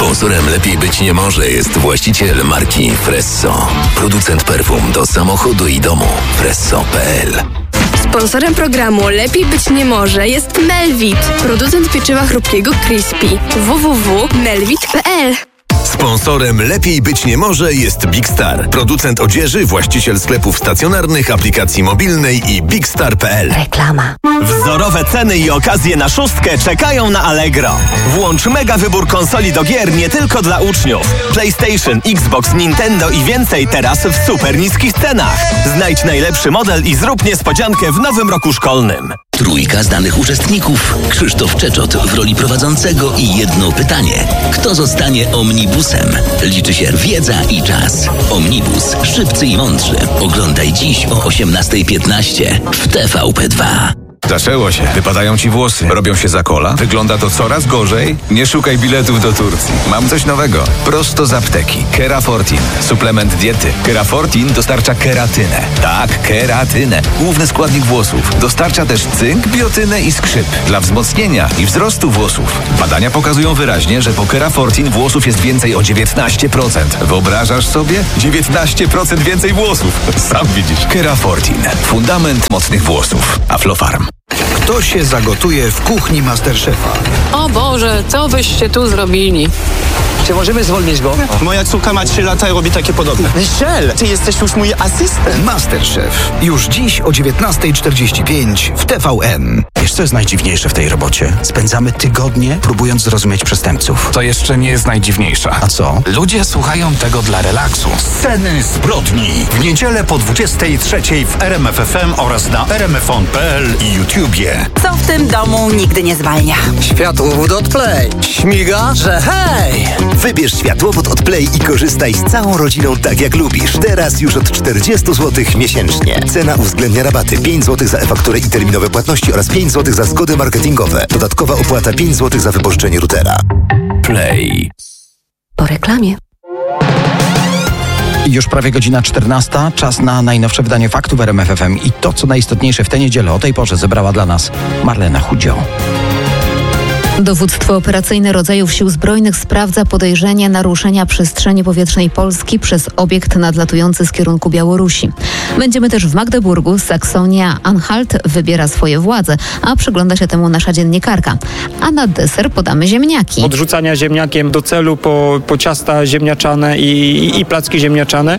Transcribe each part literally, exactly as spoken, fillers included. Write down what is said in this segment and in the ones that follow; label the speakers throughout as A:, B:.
A: Sponsorem Lepiej Być Nie Może jest właściciel marki Fresso. Producent perfum do samochodu i domu Fresso kropka p l.
B: Sponsorem programu Lepiej Być Nie Może jest Melvit, producent pieczywa chrupkiego Crispy. w w w kropka melvit kropka p l.
A: Sponsorem Lepiej Być Nie Może jest Big Star, producent odzieży, właściciel sklepów stacjonarnych, aplikacji mobilnej i big star kropka p l.
C: Reklama.
D: Wzorowe ceny i okazje na szóstkę czekają na Allegro. Włącz mega wybór konsoli do gier nie tylko dla uczniów. PlayStation, Xbox, Nintendo i więcej teraz w super niskich cenach. Znajdź najlepszy model i zrób niespodziankę w nowym roku szkolnym.
E: Trójka znanych uczestników. Krzysztof Czeczot w roli prowadzącego i jedno pytanie. Kto zostanie omnibusem? Liczy się wiedza i czas. Omnibus. Szybcy i mądrzy. Oglądaj dziś o osiemnasta piętnaście w T V P dwa.
F: Zaczęło się. Wypadają ci włosy. Robią się za kola. Wygląda to coraz gorzej. Nie szukaj biletów do Turcji. Mam coś nowego. Prosto z apteki. Kerafortin. Suplement diety. Kerafortin dostarcza keratynę. Tak, keratynę. Główny składnik włosów. Dostarcza też cynk, biotynę i skrzyp. Dla wzmocnienia i wzrostu włosów. Badania pokazują wyraźnie, że po Kerafortin włosów jest więcej o dziewiętnaście procent. Wyobrażasz sobie? dziewiętnaście procent więcej włosów. Sam widzisz. Kerafortin. Fundament mocnych włosów. Aflofarm.
G: Kto się zagotuje w kuchni Masterchefa?
H: O Boże, co byście tu zrobili?
I: Czy możemy zwolnić go?
J: Moja córka ma trzy lata i robi takie podobne.
I: Michel, ty jesteś już mój asystent.
G: Masterchef. Już dziś o dziewiętnasta czterdzieści pięć w T V N.
K: Wiesz, co jest najdziwniejsze w tej robocie? Spędzamy tygodnie, próbując zrozumieć przestępców.
L: To jeszcze nie jest najdziwniejsze.
K: A co?
L: Ludzie słuchają tego dla relaksu.
M: Sceny zbrodni. W niedzielę po dwudziestej trzeciej w R M F F M oraz na r m f on kropka p l i YouTubie.
N: Co w tym domu nigdy nie zwalnia?
I: Światłowód od Play. Śmiga, że hej!
O: Wybierz światłowód od Play i korzystaj z całą rodziną tak jak lubisz. Teraz już od czterdzieści złotych miesięcznie. Cena uwzględnia rabaty pięć złotych za e-fakturę i terminowe płatności oraz pięć złotych za zgody marketingowe. Dodatkowa opłata pięć złotych za wypożyczenie routera.
A: Play.
C: Po reklamie.
K: Już prawie godzina czternasta. Czas na najnowsze wydanie faktów R M F F M i to, co najistotniejsze w tę niedzielę o tej porze zebrała dla nas Marlena Chudzio.
P: Dowództwo operacyjne rodzajów Sił Zbrojnych sprawdza podejrzenie naruszenia przestrzeni powietrznej Polski przez obiekt nadlatujący z kierunku Białorusi. Będziemy też w Magdeburgu. Saksonia-Anhalt wybiera swoje władze, a przygląda się temu nasza dziennikarka. A na deser podamy ziemniaki.
Q: Odrzucania ziemniakiem do celu po, po ciasta ziemniaczane i, i placki ziemniaczane.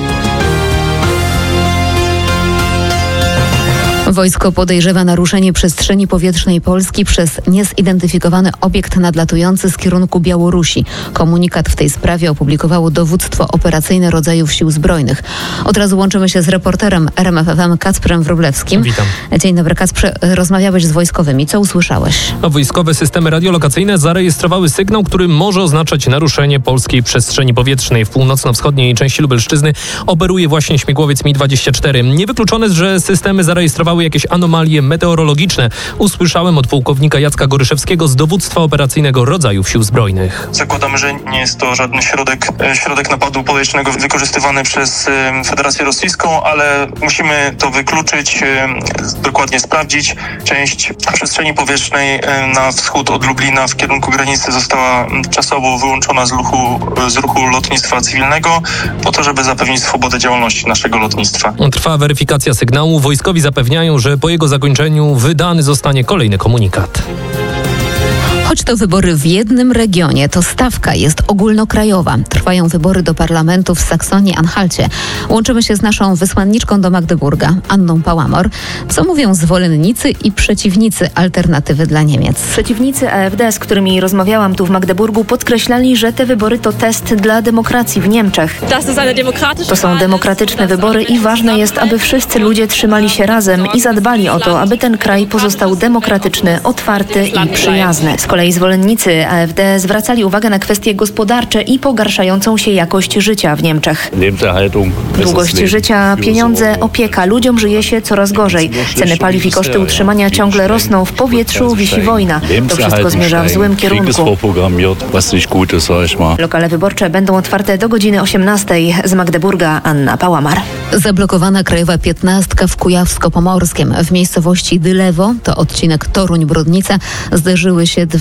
P: Wojsko podejrzewa naruszenie przestrzeni powietrznej Polski przez niezidentyfikowany obiekt nadlatujący z kierunku Białorusi. Komunikat w tej sprawie opublikowało Dowództwo Operacyjne Rodzajów Sił Zbrojnych. Od razu łączymy się z reporterem R M F F M Kacprem Wróblewskim.
R: Witam.
P: Dzień dobry, Kacprze. Rozmawiałeś z wojskowymi. Co usłyszałeś?
R: No, wojskowe systemy radiolokacyjne zarejestrowały sygnał, który może oznaczać naruszenie polskiej przestrzeni powietrznej. W północno-wschodniej części Lubelszczyzny operuje właśnie śmigłowiec Mi dwadzieścia cztery. Niewykluczone, że systemy zarejestrowały jakieś anomalie meteorologiczne. Usłyszałem od pułkownika Jacka Goryszewskiego z Dowództwa Operacyjnego Rodzajów Sił Zbrojnych.
S: Zakładamy, że nie jest to żaden środek, środek napadu powietrznego wykorzystywany przez Federację Rosyjską, ale musimy to wykluczyć, dokładnie sprawdzić. Część przestrzeni powietrznej na wschód od Lublina w kierunku granicy została czasowo wyłączona z ruchu, z ruchu lotnictwa cywilnego po to, żeby zapewnić swobodę działalności naszego lotnictwa.
R: Trwa weryfikacja sygnału. Wojskowi zapewniają, że po jego zakończeniu wydany zostanie kolejny komunikat.
P: Choć to wybory w jednym regionie, to stawka jest ogólnokrajowa. Trwają wybory do parlamentu w Saksonii-Anhalcie. Łączymy się z naszą wysłanniczką do Magdeburga, Anną Pałamor. Co mówią zwolennicy i przeciwnicy alternatywy dla Niemiec?
T: Przeciwnicy A F D, z którymi rozmawiałam tu w Magdeburgu, podkreślali, że te wybory to test dla demokracji w Niemczech. To są demokratyczne wybory i ważne jest, aby wszyscy ludzie trzymali się razem i zadbali o to, aby ten kraj pozostał demokratyczny, otwarty i przyjazny. Z kolei zwolennicy A F D zwracali uwagę na kwestie gospodarcze i pogarszającą się jakość życia w Niemczech. Długość życia, pieniądze, opieka. Ludziom żyje się coraz gorzej. Ceny paliw i koszty utrzymania ciągle rosną. W powietrzu wisi wojna. To wszystko zmierza w złym kierunku. Lokale wyborcze będą otwarte do godziny osiemnastej. Z Magdeburga Anna Pałamar.
P: Zablokowana krajowa piętnastka w Kujawsko-Pomorskiem. W miejscowości Dylewo, to odcinek Toruń-Brodnica, zderzyły się dwa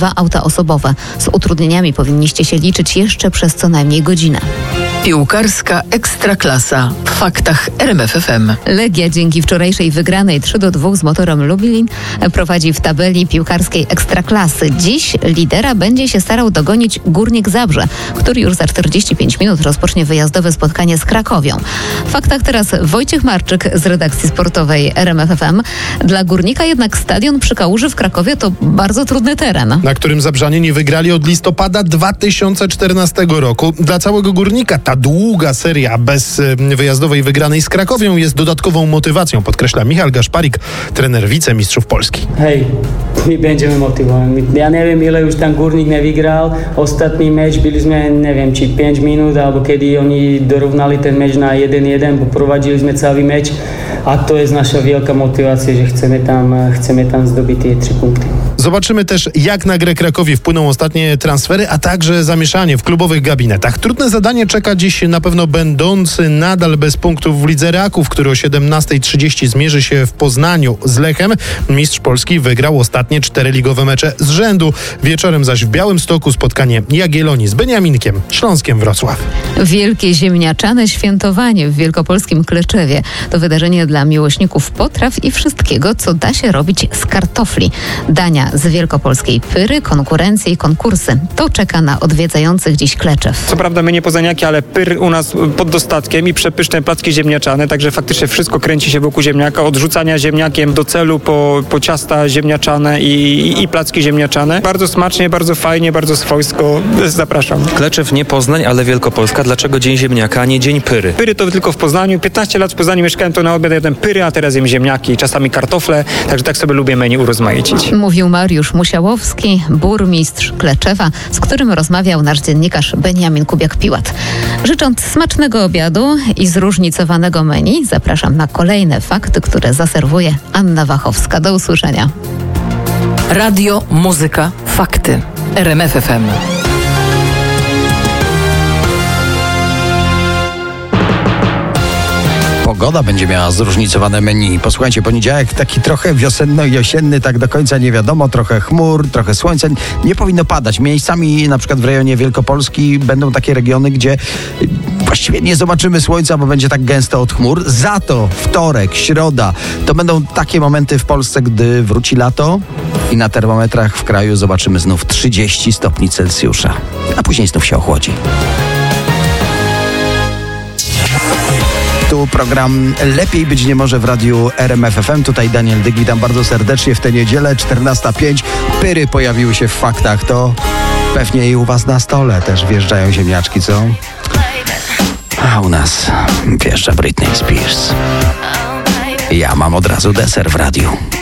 P: dwa auta osobowe. Z utrudnieniami powinniście się liczyć jeszcze przez co najmniej godzinę.
U: Piłkarska Ekstraklasa w faktach R M F F M.
P: Legia dzięki wczorajszej wygranej trzy do dwóch z Motorem Lublin prowadzi w tabeli piłkarskiej Ekstraklasy. Dziś lidera będzie się starał dogonić Górnik Zabrze, który już za czterdzieści pięć minut rozpocznie wyjazdowe spotkanie z Krakowią. W faktach teraz Wojciech Marczyk z redakcji sportowej R M F F M. Dla Górnika jednak stadion przy Kałuży w Krakowie to bardzo trudny teren.
V: Na którym Zabrzanie nie wygrali od listopada dwa tysiące czternastego roku. Dla całego Górnika ta długa seria bez wyjazdowej wygranej z Krakowią jest dodatkową motywacją, podkreśla Michał Gaszparik, trener wicemistrzów Polski.
W: Hej, my będziemy motywowani. Ja nie wiem, ile już ten Górnik nie wygrał. Ostatni mecz byliśmy, nie wiem, czy pięć minut, albo kiedy oni dorównali ten mecz na jeden jeden, bo prowadziliśmy cały mecz, a to jest nasza wielka motywacja, że chcemy tam, chcemy tam zdobyć te trzy punkty.
V: Zobaczymy też, jak na grę Krakowi wpłyną ostatnie transfery, a także zamieszanie w klubowych gabinetach. Trudne zadanie czeka dziś na pewno będący nadal bez punktów w Lidze Raków, który o siedemnasta trzydzieści zmierzy się w Poznaniu z Lechem. Mistrz Polski wygrał ostatnie cztery ligowe mecze z rzędu. Wieczorem zaś w Białymstoku spotkanie Jagiellonii z Beniaminkiem, Śląskiem Wrocław.
P: Wielkie ziemniaczane świętowanie w wielkopolskim Kleczewie. To wydarzenie dla miłośników potraw i wszystkiego, co da się robić z kartofli. Dania z wielkopolskiej pyry, konkurencje i konkursy. To czeka na odwiedzających dziś Kleczew.
Q: Co prawda my nie poznaniaki, ale pyr u nas pod dostatkiem i przepyszne placki ziemniaczane, także faktycznie wszystko kręci się wokół ziemniaka, od rzucania ziemniakiem do celu po, po ciasta ziemniaczane i, i, i placki ziemniaczane. Bardzo smacznie, bardzo fajnie, bardzo swojsko. Zapraszam.
X: Kleczew nie Poznań, ale Wielkopolska. Dlaczego Dzień Ziemniaka, a nie Dzień Pyry?
Q: Pyry to tylko w Poznaniu. piętnaście lat w Poznaniu mieszkałem, to na obiad jadłem pyry, a teraz jem ziemniaki, czasami kartofle, także tak sobie lubię menu urozmaicić.
P: Mówił Mariusz Musiałowski, burmistrz Kleczewa, z którym rozmawiał nasz dziennikarz Beniamin Kubiak-Piłat. Życząc smacznego obiadu i zróżnicowanego menu, zapraszam na kolejne fakty, które zaserwuje Anna Wachowska. Do usłyszenia.
U: Radio, muzyka, fakty. R M F F M.
K: Pogoda będzie miała zróżnicowane menu. Posłuchajcie, poniedziałek taki trochę wiosenno-jesienny, tak do końca nie wiadomo, trochę chmur, trochę słońca. Nie powinno padać. Miejscami, na przykład w rejonie Wielkopolski, będą takie regiony, gdzie właściwie nie zobaczymy słońca, bo będzie tak gęsto od chmur. Za to wtorek, środa, to będą takie momenty w Polsce, gdy wróci lato i na termometrach w kraju zobaczymy znów trzydzieści stopni Celsjusza. A później znów się ochłodzi. Tu program Lepiej być nie może w radiu R M F F M. Tutaj Daniel Dyk, witam bardzo serdecznie w tę niedzielę, czternasta pięć. Pyry pojawiły się w faktach, to pewnie i u was na stole też wjeżdżają ziemniaczki, co? A u nas wjeżdża Britney Spears. Ja mam od razu deser w radiu.